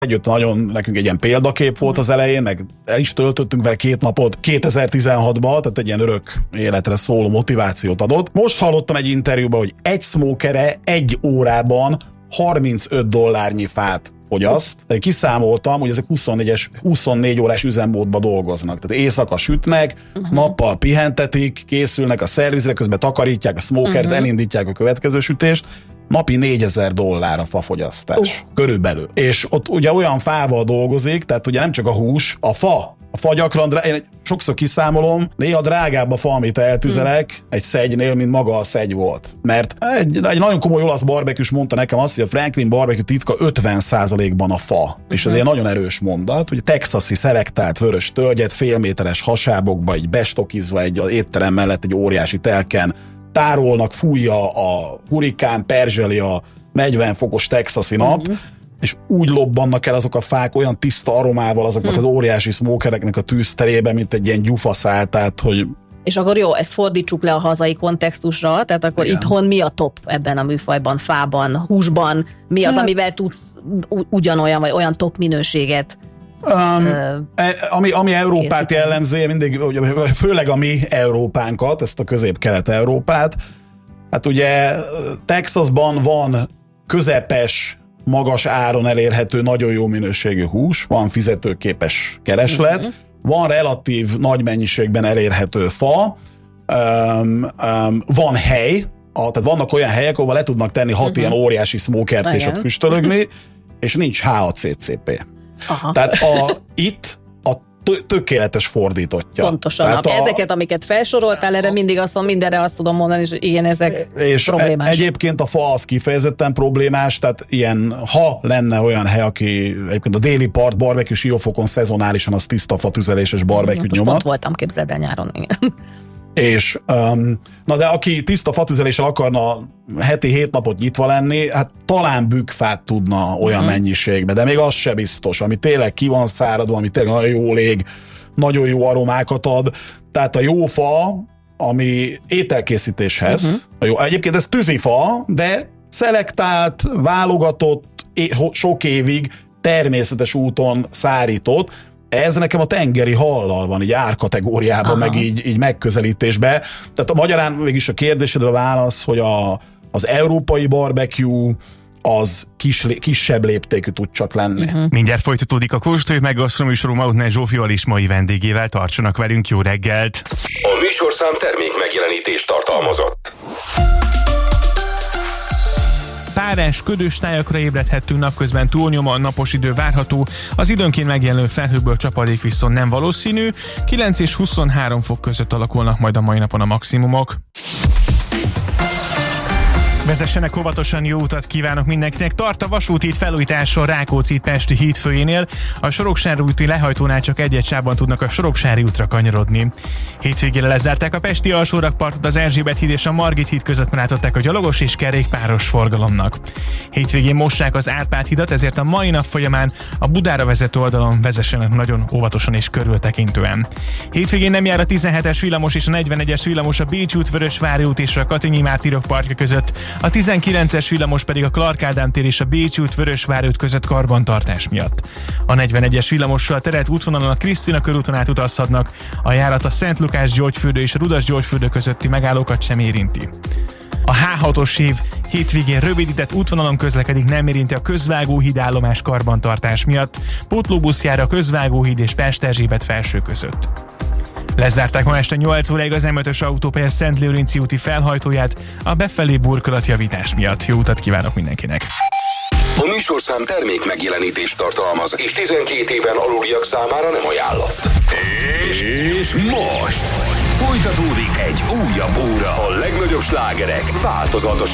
Együtt nagyon nekünk egy ilyen példakép volt az elején, meg el is töltöttünk vele 2 napot 2016-ban, tehát egy ilyen örök életre szóló motivációt adott. Most hallottam egy interjúban, hogy egy smokere 1 órában $35 fát fogyaszt. Tehát kiszámoltam, hogy ezek 24 órás üzemmódba dolgoznak. Tehát éjszaka sütnek, nappal pihentetik, készülnek a szervizre, közben takarítják a smokert, elindítják a következő sütést. Napi $4000 a fafogyasztás. Körülbelül. És ott ugye olyan fával dolgozik, tehát ugye nem csak a hús, a fa. A fa gyakran, én sokszor kiszámolom, néha drágább a fa, amit eltüzelek egy szegynél, mint maga a szegy volt. Mert egy nagyon komoly olasz barbecue mondta nekem azt, hogy a Franklin barbecue titka 50%-ban a fa. És ez egy nagyon erős mondat, hogy a texasi szelektált vörös tölgyet félméteres hasábokba, így bestokizva egy étterem mellett egy óriási telken tárolnak, fújja a hurikán, perzseli a 40 fokos texasi nap, és úgy lobbannak el azok a fák olyan tiszta aromával azoknak az óriási smokereknek a tűzterében, mint egy ilyen gyufaszál, tehát hogy... És akkor jó, ezt fordítsuk le a hazai kontextusra, tehát akkor itthon mi a top ebben a műfajban, fában, húsban, mi az, amivel tudsz ugyanolyan, vagy olyan top minőséget ami Európát jellemzi, mindig, főleg a mi Európánkat, ezt a közép-kelet-európát, hát ugye Texasban van közepes, magas áron elérhető, nagyon jó minőségű hús, van fizetőképes kereslet, van relatív nagy mennyiségben elérhető fa, van hely, tehát vannak olyan helyek, ahol le tudnak tenni 6 ilyen óriási smokert és ott füstölögni, és nincs HACCP. Tehát itt a tökéletes fordítottja. Pontosan. Tehát ezeket, amiket felsoroltál, erre mindig mindenre azt tudom mondani, hogy igen, ezek és problémás. Egyébként a fa az kifejezetten problémás, tehát ilyen, ha lenne olyan hely, aki egyébként a déli part barbecue siófokon szezonálisan az tiszta fatüzeléses barbecue nyomat. Ott voltam, képzeld el nyáron, igen. És na de aki tiszta fatüzeléssel akarna heti 7 napot nyitva lenni, hát talán bükkfát tudna olyan mennyiségbe, de még az se biztos, ami tényleg ki van száradva, ami tényleg nagyon jó lég, nagyon jó aromákat ad, tehát a jó fa, ami ételkészítéshez, jó, egyébként ez tűzifa, de szelektált, válogatott, sok évig természetes úton szárított. Ez nekem a tengeri hallal van, így árkategóriában, meg így megközelítésbe. Tehát a magyarán mégis a kérdésedre a válasz, hogy az európai barbecue az kisebb léptékű tud csak lenni. Mindjárt folytatódik a Kóstoljuk meg gasztronóműsorunk Mautner Zsófival és mai vendégével. Tartsanak velünk, jó reggelt! A műsorszám termék megjelenítést tartalmazott. Párás, ködös tájakra ébredhettünk, napközben túlnyomó, napos idő várható, az időnként megjelenő felhőből csapadék viszont nem valószínű, 9 és 23 fok között alakulnak majd a mai napon a maximumok. Vezessenek óvatosan, jó utat kívánok mindenkinek. Tart a vasúti felújításon Rákóczi Pesti hídfőjénél. A Soroksári úti lehajtónál csak egy sávban tudnak a Soroksári útra kanyarodni. Hétvégére lezárták a pesti alsórakpartot, az Erzsébet híd és a Margit híd között látották a gyalogos és kerékpáros forgalomnak. Hétvégén mossák az Árpád hidat, ezért a mai nap folyamán a Budára vezető oldalon vezessenek nagyon óvatosan és körültekintően. Hétvégén nem jár a 17-es villamos és a 41-es villamos a Bécsi út, Vörösvári út és a Katinyi Mártírok parkja között. A 19-es villamos pedig a Clark Ádám tér és a Bécsi út, Vörösvári út között karbantartás miatt. A 41-es villamossal terelt útvonalon a Krisztina körúton át utazhatnak, a járat a Szent Lukás Györgyfürdő és a Rudas Györgyfürdő közötti megállókat sem érinti. A H6-os év hétvégén rövidített útvonalon közlekedik, nem érinti a Közvágóhíd állomás karbantartás miatt, pótlóbusz jár a Közvágóhíd és Pest-Erzsébet felső között. Lezárták ma este 8 óráig az M5-ös autópálya Szentlőrinci úti felhajtóját a befelé burkolatjavítás miatt. Jó utat kívánok mindenkinek! A műsorszám termék megjelenítést tartalmaz, és 12 éven aluliak számára nem ajánlott. És most folytatódik egy újabb óra a legnagyobb slágerek változatos